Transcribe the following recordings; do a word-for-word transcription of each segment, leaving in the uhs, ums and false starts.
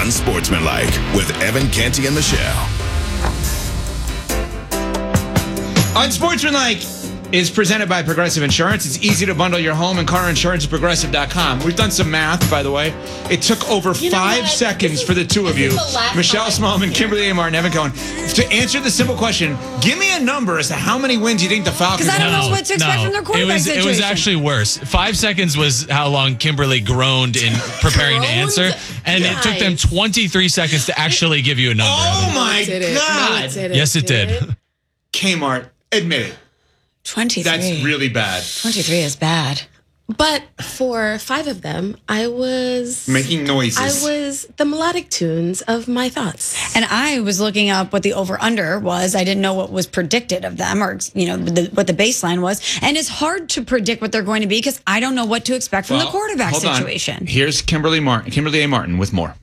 Unsportsmanlike with Evan, Canty, and Michelle. Unsportsmanlike is presented by Progressive Insurance. It's easy to bundle your home and car insurance at progressive dot com. We've done some math, by the way. It took over You know five what? seconds This is- for the two of this you, is the last Michelle time Smallman, here. Kimberly A. Martin, Evan Cohen, to answer the simple question. Give me a number as to how many wins you think the Falcons Because I don't have. know what to expect from their quarterback it was, situation. It was actually worse. Five seconds was how long Kimberly groaned in preparing to Groaned? answer, and it took them Guys. twenty-three seconds to actually give you a number. Oh Evan. my Did it. God. No, it didn't. Yes, it did. Kmart, admit it. twenty-three. That's really bad. twenty-three is bad. But for five of them, I was Making noises. I was the melodic tunes of my thoughts. And I was looking up what the over-under was. I didn't know what was predicted of them or, you know, the, what the baseline was. And it's hard to predict what they're going to be because I don't know what to expect from Well, the quarterback hold on. situation. Here's Kimberly Martin, Kimberly A. Martin with more.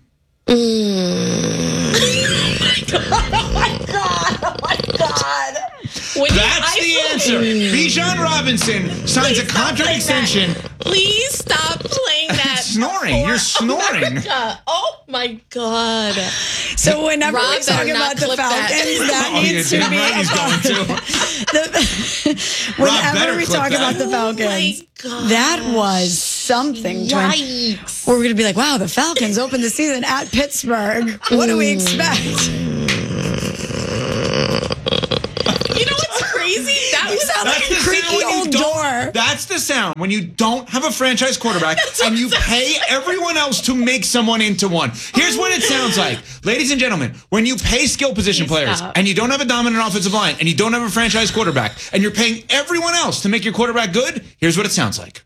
When you- That's I- the answer. Bijan Robinson signs a Please stop contract playing extension. that. Please stop playing that. Snoring. You're for snoring. America. Oh my God. So whenever Rob we talk better not about the clip that. Falcons, that, Oh, needs yeah, to be right, he's about going to. the, Rob whenever better we clip talk that. about the Oh Falcons. my God. That was something. To win. Yikes. Where we're going to be like, wow, the Falcons opened the season at Pittsburgh. What do we expect? You know what's crazy? That You was sound like That's a the creaky sound when you old don't- door. That's the sound when you don't have a franchise quarterback and you pay everyone else to make someone into one. Here's what it sounds like. Ladies and gentlemen, when you pay skill position Please players stop. and you don't have a dominant offensive line and you don't have a franchise quarterback and you're paying everyone else to make your quarterback good, here's what it sounds like.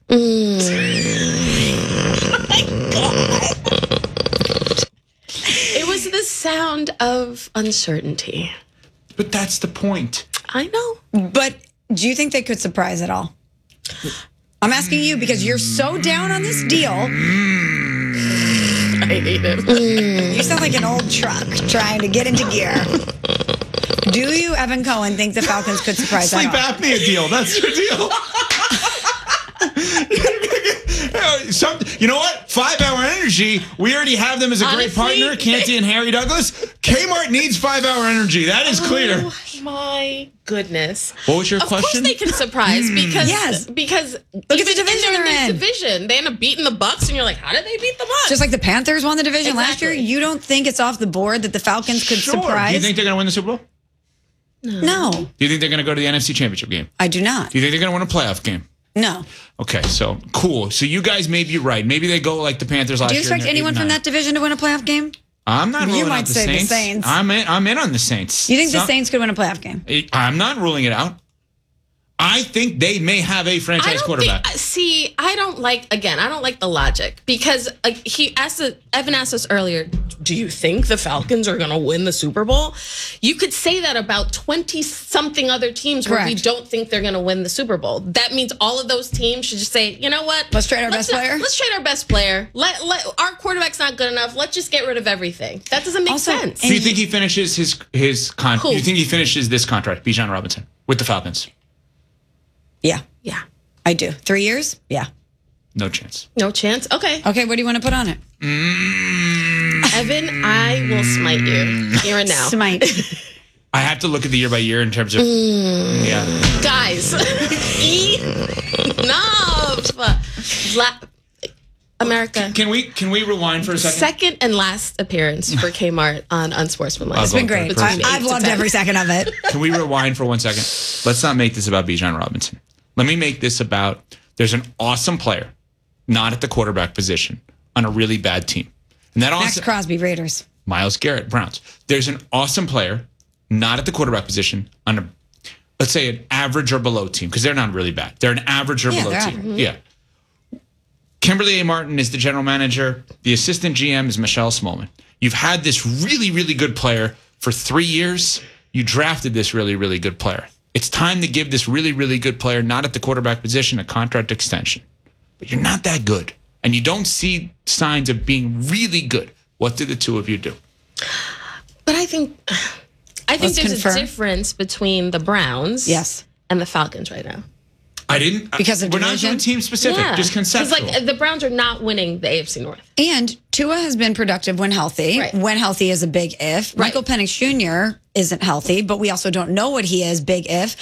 It was the sound of uncertainty. But that's the point. I know. But do you think they could surprise at all? I'm asking you because you're so down on this deal. I hate it. You sound like an old truck trying to get into gear. Do you, Evan Cohen, think the Falcons could surprise Sleep at all? apnea deal. That's your deal. Some, you know what? Five Hour Energy. We already have them as a great Honestly, partner, Canty and Harry Douglas. Kmart needs Five Hour Energy. That is clear. Oh my goodness. What was your of question? course they can surprise because Yes. because Look at the even division in their they're in. division they end up beating the Bucks and you're like, how did they beat the Bucks? Just like the Panthers won the division last year, Exactly. you don't think it's off the board that the Falcons could Sure. surprise? Do you think they're going to win the Super Bowl? no, Do you think they're going to go to the N F C Championship game? I do not. Do you think they're going to win a playoff game? No. Okay, so cool. So you guys may be right. Maybe they go like the Panthers last Do you year. expect and they're anyone eight from and nine. that division to win a playoff game? I'm not You ruling might out the say the Saints. Saints. I'm in, I'm in on the Saints. You think the So- Saints could win a playoff game? I'm not ruling it out. I think they may have a I franchise don't quarterback. think, see, I don't like, again, I don't like the logic because like he asked, the, Evan asked us earlier, do you think the Falcons are going to win the Super Bowl? You could say that about twenty something other teams where we Correct. don't think they're going to win the Super Bowl. That means all of those teams should just say, you know what? Let's trade our best not- player? Let's trade our best player. Let, let our quarterback's not good enough. Let's just get rid of everything. That doesn't make Also, sense. Do you think he finishes his his con? Who? You think he finishes this contract, Bijan Robinson, with the Falcons? Yeah, Yeah. I do. Three years? Yeah. No chance. No chance. Okay. Okay, what do you want to put on it? Evan, I will smite you here and now. Smite. I have to look at the year by year in terms of yeah. Guys, enough. La- America. Can we can we rewind for a second? Second and last appearance for Kmart on Unsportsmanlike. I'll It's been go great. for it. I, Between eight I've to loved ten. every second of it. Can we rewind for one second? Let's not make this about Bijan Robinson. Let me make this about there's an awesome player, not at the quarterback position, on a really bad team. And that Max awesome Crosby, Raiders. Myles Garrett, Browns. There's an awesome player, not at the quarterback position, on a let's say an average or below team, because they're not really bad. They're an average or Yeah, below they're team. average. Yeah. Kimberly A. Martin is the general manager. The assistant G M is Michelle Smallman. You've had this really, really good player for three years. You drafted this really, really good player. It's time to give this really, really good player, not at the quarterback position, a contract extension. But you're not that good. And you don't see signs of being really good. What did the two of you do? But I think I think Let's there's confirm. a difference between the Browns Yes. and the Falcons right now. I didn't. Because of we're not division? doing team specific, Yeah. just conceptual. Because like the Browns are not winning the A F C North. And Tua has been productive when healthy. Right. When healthy is a big if. Right. Michael Penix Junior isn't healthy, but we also don't know what he is, big if.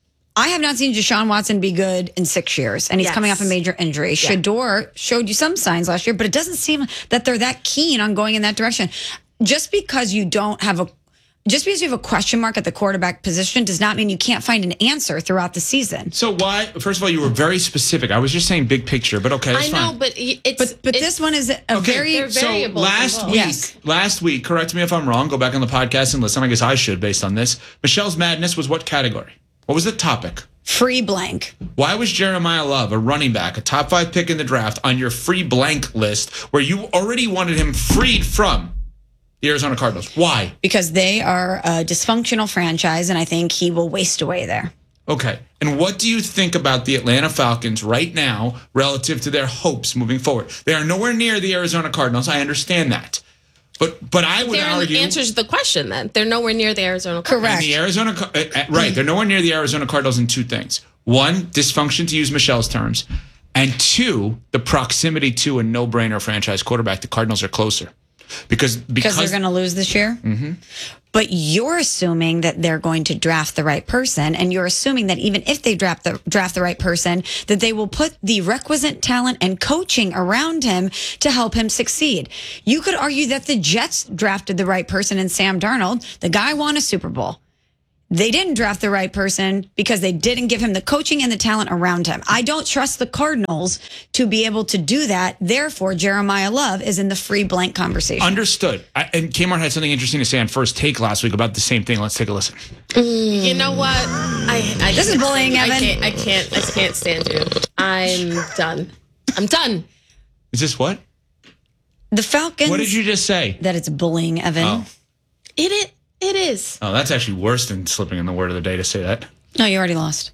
I have not seen Deshaun Watson be good in six years, and he's Yes. coming off a major injury. Yeah. Shador showed you some signs last year, but it doesn't seem that they're that keen on going in that direction. Just because you don't have a Just because you have a question mark at the quarterback position does not mean you can't find an answer throughout the season. So why? First of all, you were very specific. I was just saying big picture, but okay, that's I know, fine. but it's But but it's, this one is a Okay, very They're so variables last involved. week, Yes. last week, correct me if I'm wrong. Go back on the podcast and listen. I guess I should, based on this. Michelle's madness was what category? What was the topic? free blank. Why was Jeremiah Love, a running back, a top five pick in the draft, on your free blank list where you already wanted him freed from the Arizona Cardinals? Why? Because they are a dysfunctional franchise, and I think he will waste away there. Okay. And what do you think about the Atlanta Falcons right now relative to their hopes moving forward? They are nowhere near the Arizona Cardinals. I understand that. But but I would They're argue answers the question. Then they're nowhere near the Arizona. Correct. and the Arizona Car- uh, uh, right, they're nowhere near the Arizona Cardinals in two things. One, dysfunction, to use Michelle's terms, and two, the proximity to a no-brainer franchise quarterback. The Cardinals are closer. Because Because because they're going to lose this year? Mm-hmm. But you're assuming that they're going to draft the right person, and you're assuming that even if they draft the draft the right person, that they will put the requisite talent and coaching around him to help him succeed. You could argue that the Jets drafted the right person in Sam Darnold. The guy won a Super Bowl. They didn't draft the right person because they didn't give him the coaching and the talent around him. I don't trust the Cardinals to be able to do that. Therefore, Jeremiah Love is in the free blank conversation. understood. I, and Kmart had something interesting to say on First Take last week about the same thing. Let's take a listen. You know what? I, I This is bullying, I Evan. can't. I can't. I can't stand you. I'm done. I'm done. Is this what? The Falcons. What did you just say? That it's bullying, Evan. Oh. It it it is. Oh, that's actually worse than slipping in the word of the day to say that. No, you already lost.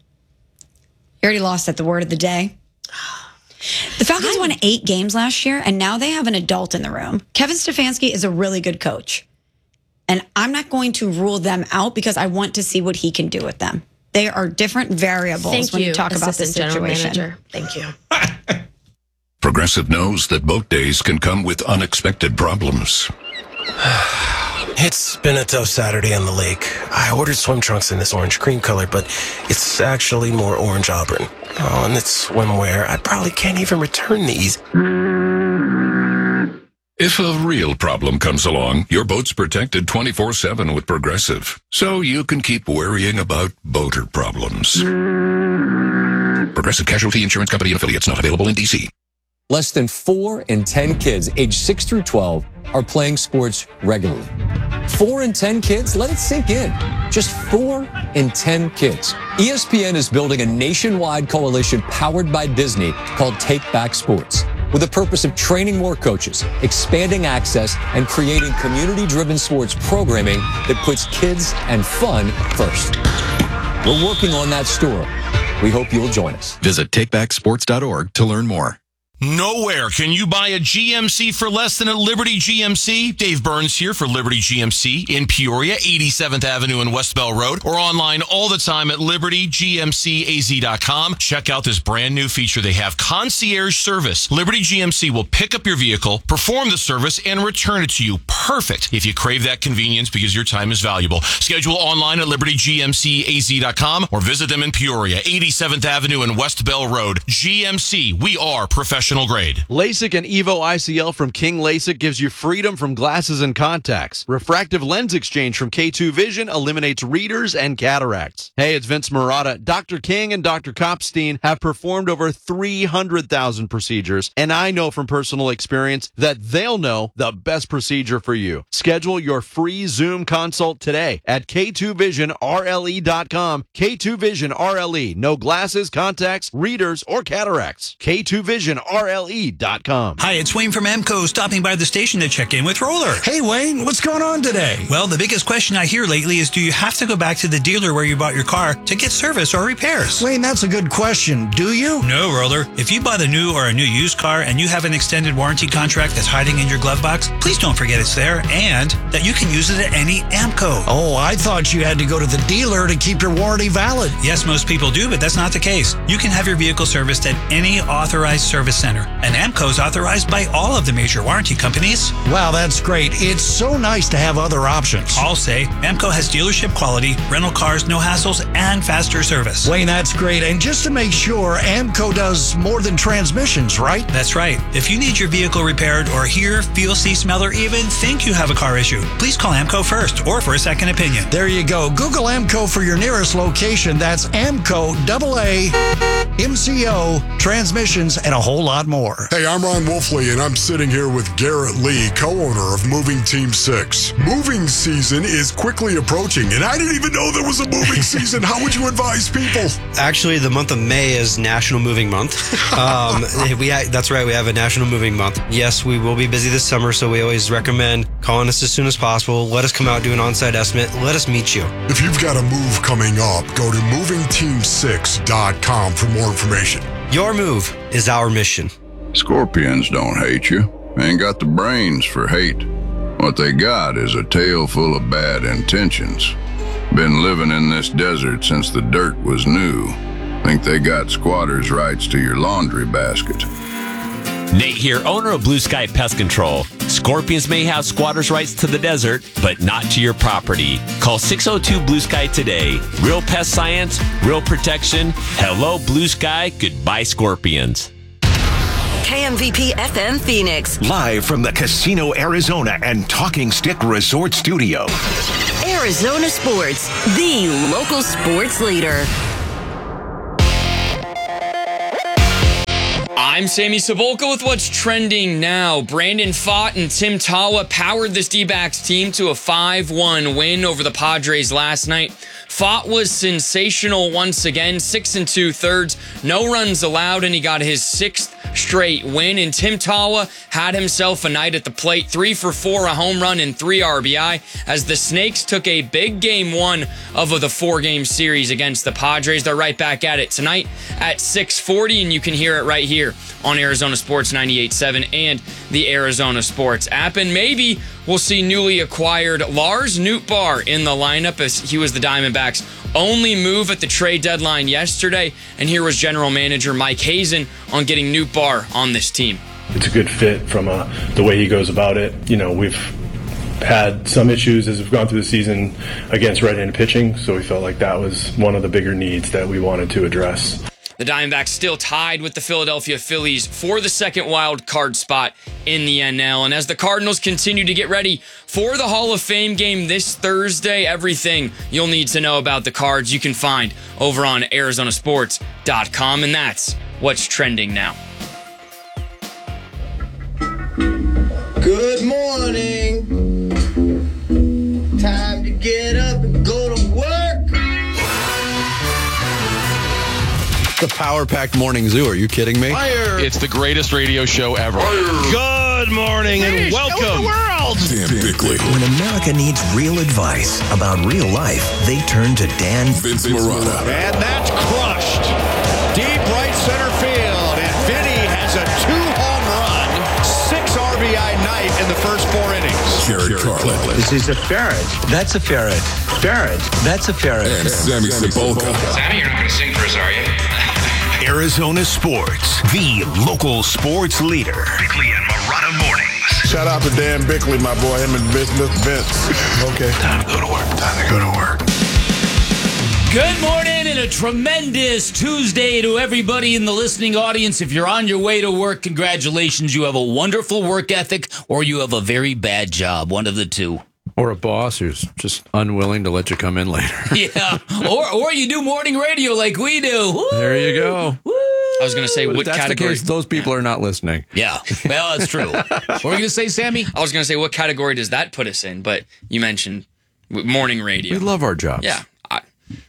You already lost at the word of the day. The Falcons won eight games last year, and now they have an adult in the room. Kevin Stefanski is a really good coach. And I'm not going to rule them out because I want to see what he can do with them. They are different variables Thank when you, you, talk about this Assistant General situation. Manager. Thank you. Progressive knows that boat days can come with unexpected problems. It's been a tough Saturday on the lake. I ordered swim trunks in this orange cream color, but it's actually more orange auburn. Oh, and it's swimwear. I probably can't even return these. If a real problem comes along, your boat's protected twenty-four seven with Progressive, so you can keep worrying about boater problems. Progressive Casualty Insurance Company and affiliates, not available in D C. Less than four in ten kids aged six through twelve are playing sports regularly. Four in ten kids? Let it sink in. Just four in ten kids. E S P N is building a nationwide coalition powered by Disney called Take Back Sports, with the purpose of training more coaches, expanding access, and creating community-driven sports programming that puts kids and fun first. We're working on that story. We hope you'll join us. Visit take back sports dot org to learn more. Nowhere can you buy a G M C for less than at Liberty G M C. Dave Burns here for Liberty G M C in Peoria, eighty-seventh Avenue and West Bell Road, or online all the time at liberty g m c a z dot com. Check out this brand new feature they have, concierge service. Liberty G M C will pick up your vehicle, perform the service, and return it to you. Perfect if you crave that convenience because your time is valuable. Schedule online at liberty g m c a z dot com or visit them in Peoria, eighty-seventh Avenue and West Bell Road. G M C, we are professional grade. LASIK and Evo I C L from King LASIK gives you freedom from glasses and contacts. Refractive lens exchange from K two Vision eliminates readers and cataracts. Hey, it's Vince Murata. Doctor King and Doctor Kopstein have performed over three hundred thousand procedures, and I know from personal experience that they'll know the best procedure for you. Schedule your free Zoom consult today at K two vision R L E dot com. K two Vision R L E. No glasses, contacts, readers, or cataracts. K two Vision R L E. R L E dot com. Hi, it's Wayne from Amco stopping by the station to check in with Roller. Hey, Wayne, what's going on today? Well, the biggest question I hear lately is, do you have to go back to the dealer where you bought your car to get service or repairs? Wayne, that's a good question. Do you? No, Roller. If you bought a new or a new used car and you have an extended warranty contract that's hiding in your glove box, please don't forget it's there and that you can use it at any Amco. Oh, I thought you had to go to the dealer to keep your warranty valid. Yes, most people do, but that's not the case. You can have your vehicle serviced at any authorized service center, and Amco is authorized by all of the major warranty companies. Wow, that's great. It's so nice to have other options. I'll say Amco has dealership quality, rental cars, no hassles, and faster service. Wayne, that's great. And just to make sure, Amco does more than transmissions, right? That's right. If you need your vehicle repaired or hear, feel, see, smell, or even think you have a car issue, please call Amco first or for a second opinion. There you go. Google Amco for your nearest location. That's Amco, double A, M C O, transmissions, and a whole lot more. Hey, I'm Ron Wolfley, and I'm sitting here with Garrett Lee, co-owner of Moving Team six. Moving season is quickly approaching, and I didn't even know there was a moving season. How would you advise people? Actually, the month of May is National Moving Month. Um, we That's right, we have a National Moving Month. Yes, we will be busy this summer, so we always recommend calling us as soon as possible. Let us come out, do an on-site estimate. Let us meet you. If you've got a move coming up, go to moving team six dot com for more information. Your move is our mission. Scorpions don't hate you. Ain't got the brains for hate. What they got is a tail full of bad intentions. Been living in this desert since the dirt was new. Think they got squatters' rights to your laundry basket. Nate here, owner of Blue Sky Pest Control. Scorpions may have squatters' rights to the desert, but not to your property. Call six oh two Blue Sky today. Real pest science, real protection. Hello, Blue Sky. Goodbye, Scorpions. K M V P F M Phoenix. Live from the Casino Arizona and Talking Stick Resort Studio. Arizona Sports, the local sports leader. I'm Sammy Sabolka with what's trending now. Brandon Pfaadt and Tim Tawa powered this D-backs team to a five one win over the Padres last night. Pfaadt was sensational once again, six and two thirds, no runs allowed, and he got his sixth straight win. And Tim Tawa had himself a night at the plate, three for four, a home run and three R B I, as the Snakes took a big game one of the four-game series against the Padres. They're right back at it tonight at six forty, and you can hear it right here on Arizona Sports ninety-eight point seven and the Arizona Sports app. And maybe we'll see newly acquired Lars Nootbaar in the lineup, as he was the Diamondbacks' only move at the trade deadline yesterday. And here was general manager Mike Hazen on getting Nootbaar on this team. It's a good fit from uh, the way he goes about it. You know, we've had some issues as we've gone through the season against right-handed pitching, so we felt like that was one of the bigger needs that we wanted to address. The Diamondbacks still tied with the Philadelphia Phillies for the second wild card spot in the N L. And as the Cardinals continue to get ready for the Hall of Fame game this Thursday, everything you'll need to know about the Cards you can find over on Arizona Sports dot com. And that's what's trending now. Good morning. Time to get up and go to work. The Power-Packed Morning Zoo. Are you kidding me? Fire. It's the greatest radio show ever. Fire. Good morning and Fish, welcome. the world. Dan Bickley. When America needs real advice about real life, they turn to Dan Vince Marotta. And that's crushed. Deep right center field. And Vinny has a two-home run, six R B I night in the first four innings. Jared Carlin. This is a ferret. That's a ferret. Ferret. That's a ferret. And Sammy Sabolka. Sammy, you're not going to sing for us, are you? Arizona Sports, the local sports leader. Bickley and Marotta Mornings. Shout out to Dan Bickley, my boy, him and Vince, Vince. Okay. Time to go to work. Time to go to work. Good morning and a tremendous Tuesday to everybody in the listening audience. If you're on your way to work, congratulations. You have a wonderful work ethic or you have a very bad job. One of the two. Or a boss who's just unwilling to let you come in later. Yeah. Or or you do morning radio like we do. Woo! There you go. Woo! I was going to say, But what if that's category? the case, those people are not listening. Yeah. Well, that's true. What were you going to say, Sammy? I was going to say, what category does that put us in? But you mentioned morning radio. We love our jobs. Yeah. I,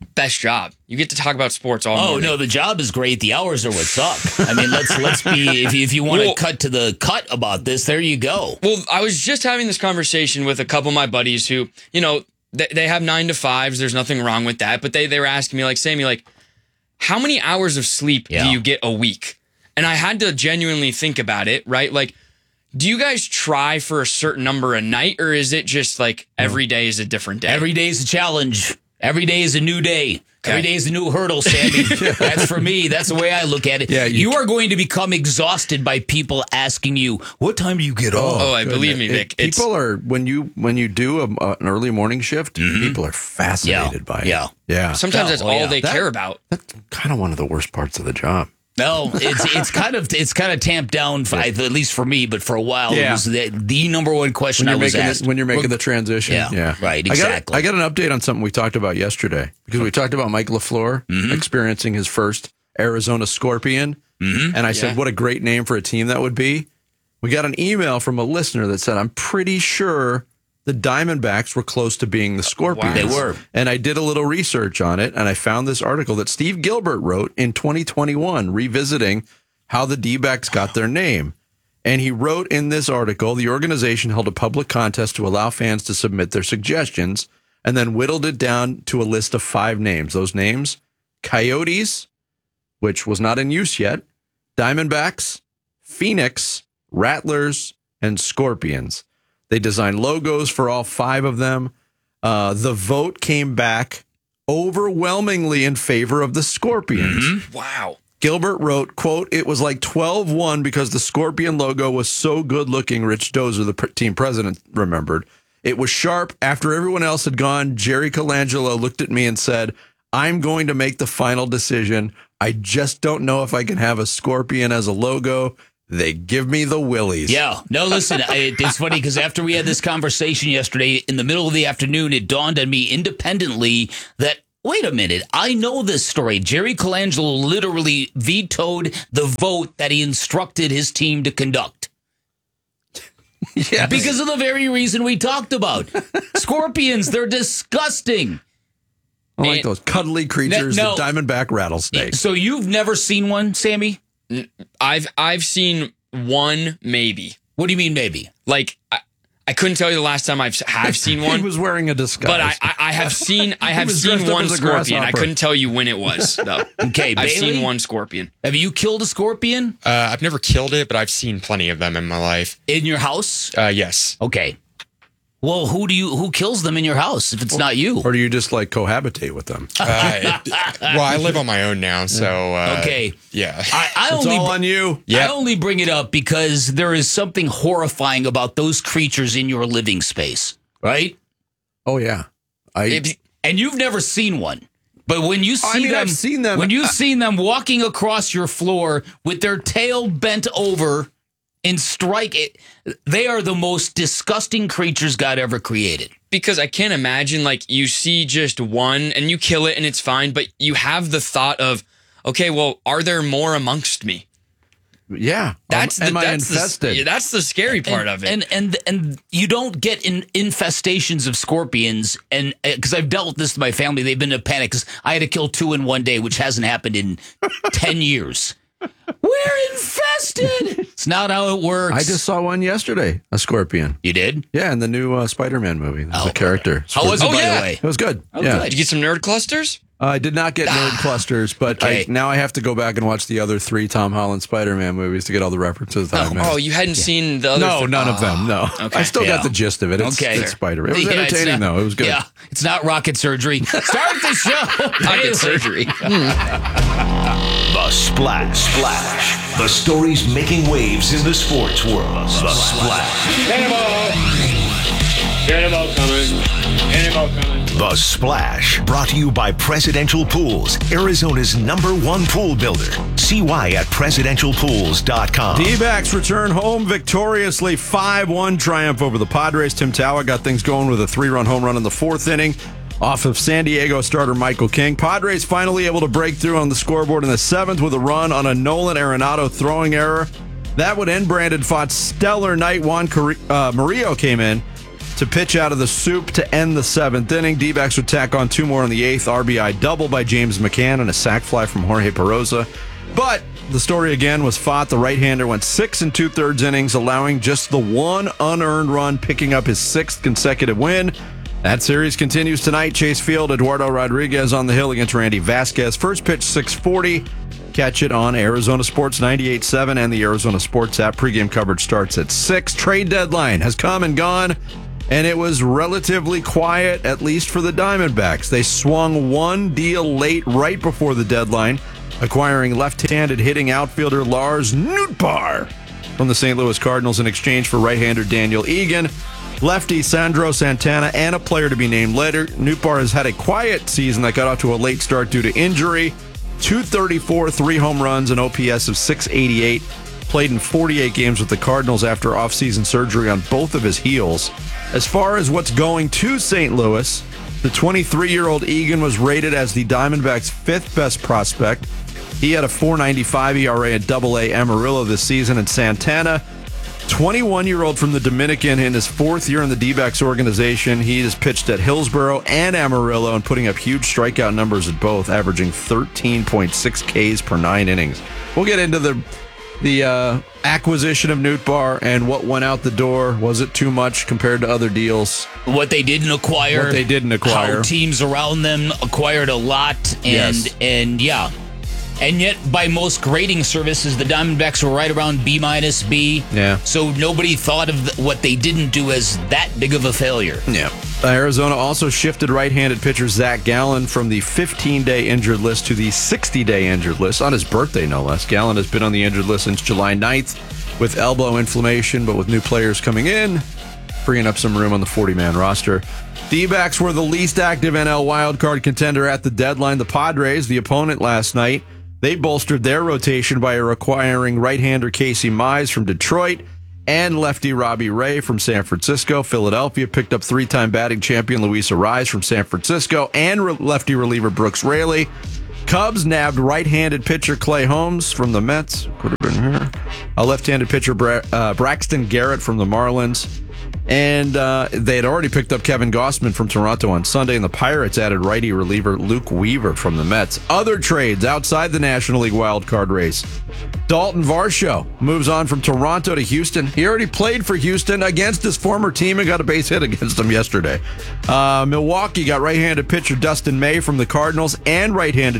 best job. You get to talk about sports all Oh morning. no, the job is great. The hours are what suck. I mean, let's let's be if you, if you want to Well- cut to the cut about this, there you go. Well, I was just having this conversation with a couple of my buddies who, you know, they, they have nine to fives. There's nothing wrong with that. But they, they were asking me, like, Sammy, like, how many hours of sleep Yeah. do you get a week? And I had to genuinely think about it, right? Like, do you guys try for a certain number a night, or is it just like every day is a different day? Every day is a challenge. Every day is a new day. Every day is a new hurdle, Sammy. That's for me. That's the way I look at it. Yeah, you, you- are going to become exhausted by people asking you, "What time do you get off?" Oh, I believe me, It- Vic. It's, people are when you when you do a, uh, an early morning shift, people are fascinated Yeah. by it. Yeah. yeah. sometimes Oh, that's oh, all yeah. they That- care about. That's kind of one of the worst parts of the job. No, it's it's kind of it's kind of tamped down, for, at least for me. But for a while, it Yeah. was the, the number one question When I you're was making asked. it, when you're making the transition, Yeah, yeah, right, I got- exactly. I got, an update on something we talked about yesterday because we talked about Mike LaFleur Mm-hmm. experiencing his first Arizona Scorpion, Mm-hmm. and I said, Yeah. "What a great name for a team that would be." We got an email from a listener that said, "I'm pretty sure the Diamondbacks were close to being the Scorpions." They were. And I did a little research on it, and I found this article that Steve Gilbert wrote in twenty twenty-one, revisiting how the D-backs got their name. And he wrote in this article, the organization held a public contest to allow fans to submit their suggestions and then whittled it down to a list of five names. Those names, Coyotes, which was not in use yet, Diamondbacks, Phoenix, Rattlers, and Scorpions. They designed logos for all five of them. Uh, the vote came back overwhelmingly in favor of the Scorpions. Wow. Gilbert wrote, quote, "It was like twelve one because the Scorpion logo was so good looking," Rich Dozer, the pr- team president, remembered. "It was sharp. After everyone else had gone, Jerry Colangelo looked at me and said, 'I'm going to make the final decision. I just don't know if I can have a Scorpion as a logo. They give me the willies.'" Yeah. No, listen, I, it's funny because after we had this conversation yesterday, in the middle of the afternoon, it dawned on me independently that, wait a minute, I know this story. Jerry Colangelo literally vetoed the vote that he instructed his team to conduct. Yeah. Because of the very reason we talked about. Scorpions, they're disgusting. I like And- those cuddly creatures, No. the diamondback rattlesnake. So you've never seen one, Sammy? I've I've seen one, maybe. What do you mean, maybe? Like I, I couldn't tell you the last time I've have seen one. He was wearing a disguise. But I, I, I have seen I He have was seen dressed up one as a scorpion. I grasshopper. couldn't tell you when it was though. Okay, I've Bailey? seen one scorpion. Have you killed a scorpion Uh, I've never killed it, but I've seen plenty of them in my life. in your house? Uh, yes. Okay. Well, who do you who kills them in your house if it's not you? Or do you just like cohabitate with them? Uh, it- well, I live on my own now, so uh, Okay. Yeah. I, I It's only all on you. I only bring it up because there is something horrifying about those creatures in your living space, right? Oh, yeah. I And you've never seen one. But when you see I mean, them, I've seen them. when you've seen them walking across your floor with their tail bent over and strike it, they are the most disgusting creatures God ever created. Because I can't imagine like you see just one and you kill it and it's fine, but you have the thought of, okay, well, are there more amongst me? Yeah. That's Um, the, am I that's infested? The, yeah, that's the scary part and, of it. And and and you don't get in infestations of scorpions, and because I've dealt with this with my family, they've been in a panic because I had to kill two in one day, which hasn't happened in ten years. We're infested. It's not how it works. I just saw one yesterday, a scorpion. You did? Yeah, in the new uh, Spider-Man movie. There's Oh, a character. How was it, Oh, by yeah. the way? It was good. Oh, yeah. good. Did you get some nerd clusters? Uh, I did not get nerd clusters, but Okay. I, now I have to go back and watch the other three Tom Holland Spider-Man movies to get all the references that I missed. Oh, you hadn't seen the other No, th- none of them. No. Okay. I still Yeah. got the gist of it. It's, Okay. it's Spider. It was Yeah, it's entertaining, not- though. It was good. Yeah, it's not rocket surgery. Start the show. Pocket surgery. The Splash. Splash. The stories making waves in the sports world. The Splash. Cannonball! Cannonball coming. Cannonball coming. The Splash. Brought to you by Presidential Pools, Arizona's number one pool builder. See why at presidential pools dot com. D-backs return home victoriously. five one triumph over the Padres. Tim Tawa got things going with a three-run home run in the fourth inning off of San Diego starter Michael King. Padres finally able to break through on the scoreboard in the seventh with a run on a Nolan Arenado throwing error. That would end Brandon Pfaadt's stellar night. Juan Carri- uh, Murillo came in to pitch out of the soup to end the seventh inning. D-backs would tack on two more in the eighth. R B I double by James McCann and a sac fly from Jorge Peroza. But the story again was Pfaadt, the right-hander, went six and two-thirds innings, allowing just the one unearned run, picking up his sixth consecutive win. That series continues tonight. Chase Field, Eduardo Rodriguez on the hill against Randy Vasquez. First pitch, six forty. Catch it on Arizona Sports ninety-eight point seven and the Arizona Sports app. Pregame coverage starts at six. Trade deadline has come and gone, and it was relatively quiet, at least for the Diamondbacks. They swung one deal late right before the deadline, acquiring left-handed hitting outfielder Lars Nootbaar from the Saint Louis Cardinals in exchange for right-hander Daniel Egan, lefty Sandro Santana, and a player to be named later. Nootbaar has had a quiet season that got off to a late start due to injury. two thirty-four, three home runs, an O P S of six eighty-eight. Played in forty-eight games with the Cardinals after offseason surgery on both of his heels. As far as what's going to Saint Louis, the twenty-three-year-old Egan was rated as the Diamondbacks' fifth best prospect. He had a four ninety-five E R A at double A Amarillo this season, and Santana, twenty-one-year-old from the Dominican in his fourth year in the D-backs organization. He has pitched at Hillsboro and Amarillo and putting up huge strikeout numbers at both, averaging thirteen point six Ks per nine innings. We'll get into the the uh, acquisition of Nootbaar and what went out the door. Was it too much compared to other deals? What they didn't acquire. What they didn't acquire. How teams around them acquired a lot. And, Yes. and yeah. And yet, by most grading services, the Diamondbacks were right around B minus B. Yeah. So nobody thought of the, what they didn't do as that big of a failure. Yeah. Arizona also shifted right-handed pitcher Zach Gallen from the fifteen-day injured list to the sixty-day injured list, on his birthday, no less. Gallen has been on the injured list since July ninth with elbow inflammation, but with new players coming in, freeing up some room on the forty-man roster. D-backs were the least active N L wildcard contender at the deadline. The Padres, the opponent last night, they bolstered their rotation by acquiring right-hander Casey Mize from Detroit and lefty Robbie Ray from San Francisco. Philadelphia picked up three-time batting champion Luis Arraez from San Francisco and re- lefty reliever Brooks Raley. Cubs nabbed right-handed pitcher Clay Holmes from the Mets. Could have been here. A left-handed pitcher Bra- uh, Braxton Garrett from the Marlins. And uh, they had already picked up Kevin Gossman from Toronto on Sunday, and the Pirates added righty reliever Luke Weaver from the Mets. Other trades outside the National League wildcard race. Dalton Varsho moves on from Toronto to Houston. He already played for Houston against his former team and got a base hit against them yesterday. Uh, Milwaukee got right-handed pitcher Dustin May from the Cardinals and right-handed